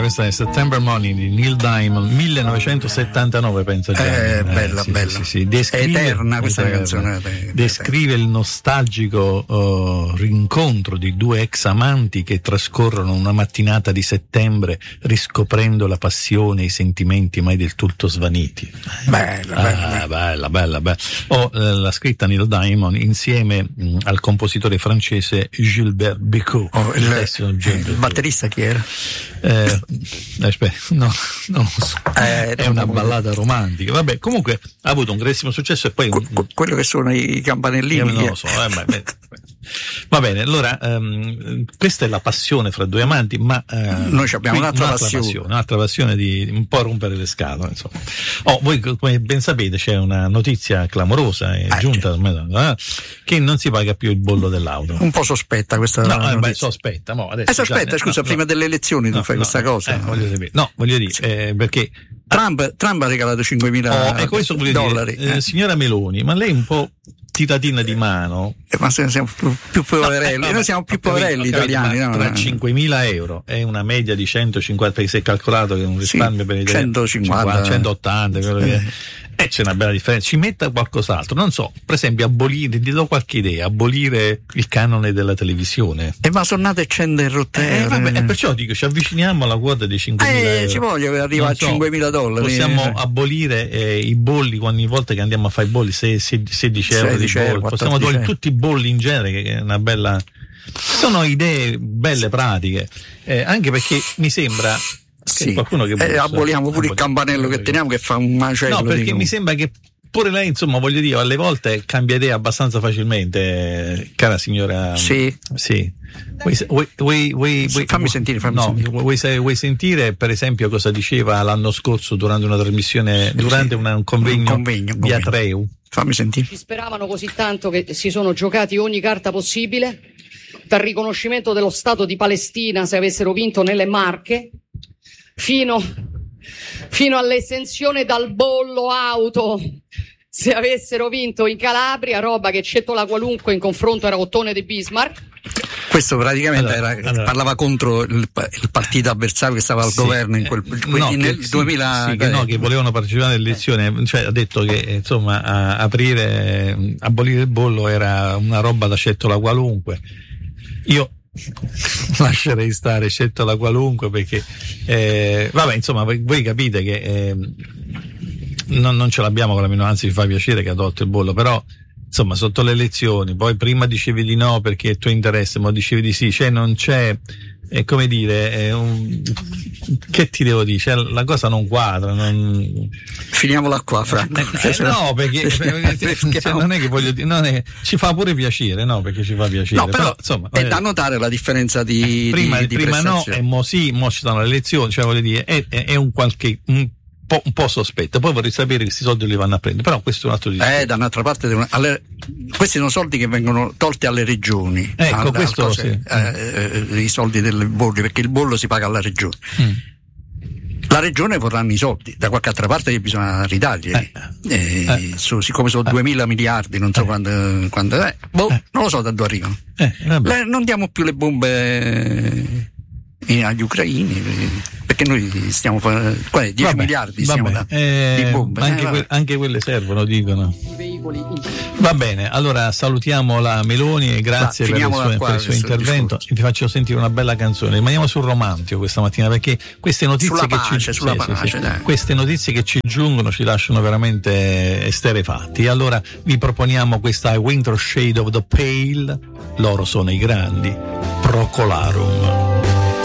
questa è September Morning di Neil Diamond, 1979 penso. Bella, sì, bella. Sì. Descrive, eterna questa canzone. Descrive il nostalgico rincontro di due ex amanti che trascorrono una mattinata di settembre riscoprendo la passione e i sentimenti mai del tutto svaniti. Bella. L'ha scritta Neil Diamond insieme al compositore francese Gilbert Bécaud. Il batterista chi era? Aspetta, no, non lo so. È una ballata romantica. Vabbè, comunque ha avuto un grandissimo successo e poi quello che suona i campanellini. Non lo so. Va bene, allora questa è la passione fra due amanti, ma noi abbiamo un'altra passione di un po' rompere le scatole, insomma. Voi come ben sapete c'è una notizia clamorosa, è giunta che non si paga più il bollo dell'auto. Un po' sospetta questa sospetta, adesso sospetta, scusa, prima delle elezioni tu fai questa cosa. Voglio dire, perché Trump ha regalato $5.000. Signora Meloni, ma lei un po' tiratina di mano. Ma siamo più poverelli, noi siamo più poverelli italiani. Tra 5.000 euro e una media di 150, perché si è calcolato che un risparmio per l'Italia 150, 180, quello che c'è una bella differenza. Ci metta qualcos'altro, non so, per esempio ti do qualche idea, abolire il canone della televisione. Ma sono nate cende e rotte. E perciò dico, ci avviciniamo alla quota dei 5.000 euro. Ci voglio arrivare a $5.000. Possiamo abolire i bolli ogni volta che andiamo a fare i bolli, 16 euro di bolli. Possiamo togliere tutti i bolli in genere, che è una bella. Sono idee belle, pratiche, anche perché mi sembra. Sì, aboliamo pure il campanello che teniamo che fa un macello. No, perché mi sembra che pure lei, insomma, voglio dire, alle volte cambia idea abbastanza facilmente, cara signora. Sì. Fammi sentire. Vuoi sentire, per esempio, cosa diceva l'anno scorso durante una trasmissione, durante un convegno di Atreu? Fammi sentire. Ci speravano così tanto che si sono giocati ogni carta possibile, dal riconoscimento dello Stato di Palestina se avessero vinto nelle Marche, fino all'esenzione dal bollo auto se avessero vinto in Calabria, roba che Cettola qualunque in confronto era Ottone di Bismarck. Questo praticamente parlava contro il partito avversario che stava al governo nel 2000. Che volevano partecipare alle elezioni, cioè ha detto che insomma abolire il bollo era una roba da Cettola qualunque. Io lascerei stare Cettola qualunque perché insomma voi capite che non ce l'abbiamo con la minoranza, ci fa piacere che ha tolto il bollo, però insomma sotto le elezioni poi prima dicevi di no perché è il tuo interesse, ma dicevi di sì, cioè non c'è, è come dire, che ti devo dire, cioè, la cosa non quadra, finiamola qua, Franco. No, perché non è che voglio dire, ci fa pure piacere, no, perché ci fa piacere. No, però insomma, è da notare la differenza di prima no, e mo ci sono le elezioni, cioè voglio dire, è un po' sospetto. Poi vorrei sapere che questi soldi li vanno a prendere, però questo è un altro discorso. Da un'altra parte questi sono soldi che vengono tolti alle regioni. I soldi del bollo, perché il bollo si paga alla regione. La regione vorranno i soldi da qualche altra parte che bisogna ridargli. Siccome sono 2.000 miliardi, non so quando è. Non lo so da dove arrivano. Non diamo più le bombe agli ucraini, perché noi stiamo 10 miliardi di bombe. Anche quelle servono, dicono. Va bene, allora salutiamo la Meloni e grazie per il suo intervento. Ti faccio sentire una bella canzone. Rimaniamo sul romantico questa mattina, perché queste notizie queste notizie che ci giungono ci lasciano veramente esterrefatti. Allora vi proponiamo questa Winter Shade of the Pale. Loro sono i grandi Procolarum.